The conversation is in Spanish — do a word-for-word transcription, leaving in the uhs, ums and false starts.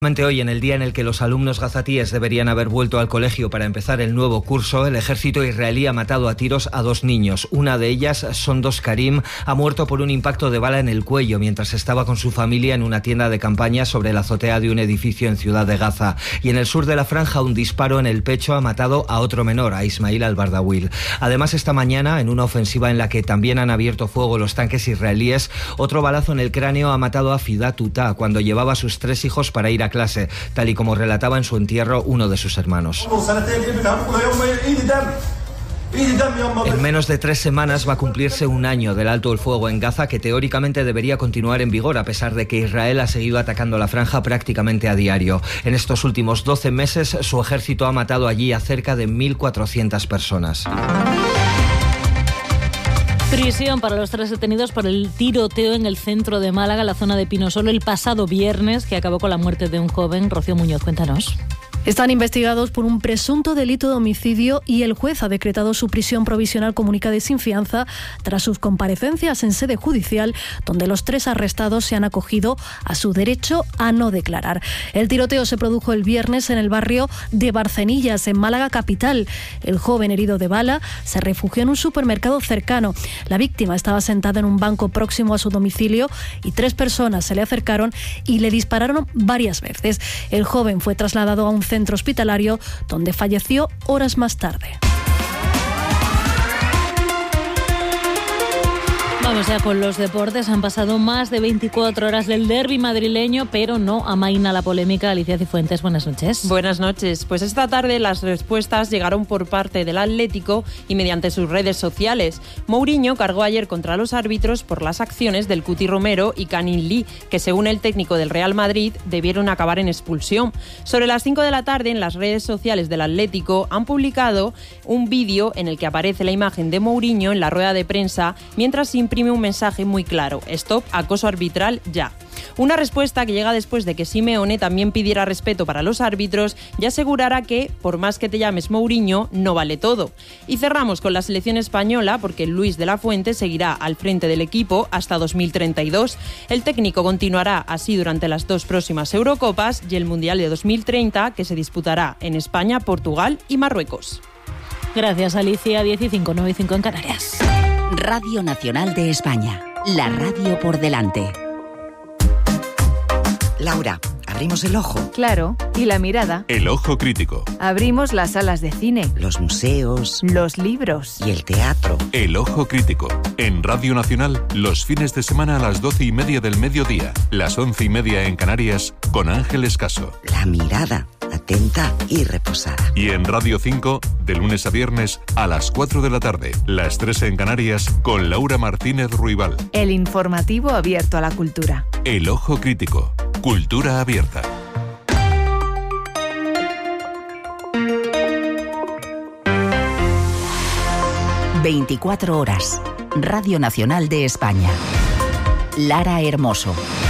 Hoy, en el día en el que los alumnos gazatíes deberían haber vuelto al colegio para empezar el nuevo curso, el ejército israelí ha matado a tiros a dos niños. Una de ellas, Sondos Karim, ha muerto por un impacto de bala en el cuello mientras estaba con su familia en una tienda de campaña sobre la azotea de un edificio en Ciudad de Gaza. Y en el sur de la franja, un disparo en el pecho ha matado a otro menor, a Ismail al-Bardawil. Además, esta mañana, en una ofensiva en la que también han abierto fuego los tanques israelíes, otro balazo en el cráneo ha matado a Fidat Tuta cuando llevaba a sus tres hijos para ir a clase, tal y como relataba en su entierro uno de sus hermanos. En menos de tres semanas va a cumplirse un año del alto el fuego en Gaza, que teóricamente debería continuar en vigor, a pesar de que Israel ha seguido atacando la franja prácticamente a diario. En estos últimos doce meses, su ejército ha matado allí a cerca de mil cuatrocientas personas. Prisión para los tres detenidos por el tiroteo en el centro de Málaga, la zona de Pinosolo, el pasado viernes, que acabó con la muerte de un joven. Rocío Muñoz, cuéntanos. Están investigados por un presunto delito de homicidio y el juez ha decretado su prisión provisional comunicada y sin fianza tras sus comparecencias en sede judicial, donde los tres arrestados se han acogido a su derecho a no declarar. El tiroteo se produjo el viernes en el barrio de Barcenillas, en Málaga capital. El joven herido de bala se refugió en un supermercado cercano. La víctima estaba sentada en un banco próximo a su domicilio y tres personas se le acercaron y le dispararon varias veces. El joven fue trasladado a un centro hospitalario donde falleció horas más tarde. Vamos ya con los deportes. Han pasado más de veinticuatro horas del derbi madrileño, pero no amaina la polémica. Alicia Cifuentes, buenas noches. Buenas noches. Pues esta tarde las respuestas llegaron por parte del Atlético y mediante sus redes sociales. Mourinho cargó ayer contra los árbitros por las acciones del Cuti Romero y Canin Lee, que según el técnico del Real Madrid debieron acabar en expulsión. Sobre las cinco de la tarde, en las redes sociales del Atlético han publicado un vídeo en el que aparece la imagen de Mourinho en la rueda de prensa mientras imprime un mensaje muy claro: stop, acoso arbitral ya. Una respuesta que llega después de que Simeone también pidiera respeto para los árbitros y asegurara que, por más que te llames Mourinho, no vale todo. Y cerramos con la selección española, porque Luis de la Fuente seguirá al frente del equipo hasta dos mil treinta y dos. El técnico continuará así durante las dos próximas Eurocopas y el Mundial de dos mil treinta, que se disputará en España, Portugal y Marruecos. Gracias, Alicia. diez y cinco, nueve y cinco en Canarias. Radio Nacional de España, la radio por delante. Laura, abrimos el ojo. Claro, y la mirada. El ojo crítico. Abrimos las salas de cine. Los museos. Los libros. Y el teatro. El ojo crítico. En Radio Nacional, los fines de semana a las doce y media del mediodía, las once y media en Canarias, con Ángel Escaso. La mirada, atenta y reposada. Y en Radio cinco, de lunes a viernes, a las cuatro de la tarde, las tres en Canarias, con Laura Martínez Ruibal. El informativo abierto a la cultura. El ojo crítico. Cultura abierta. veinticuatro horas. Radio Nacional de España. Lara Hermoso.